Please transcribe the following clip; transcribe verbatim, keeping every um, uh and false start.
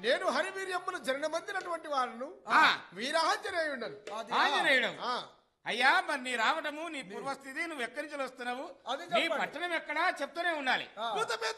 నేను హరివీర్యములు జనమందినటువంటి వాళ్ళను వీరాంజనేయుడను. ఆంజనేయుడు అయ్యా, మరి నీ రావడము నీ పూర్వస్థితి, నువ్వు ఎక్కడి నుంచి వస్తున్నావు, నీ పట్టణం ఎక్కడా చెప్తూనే ఉండాలి.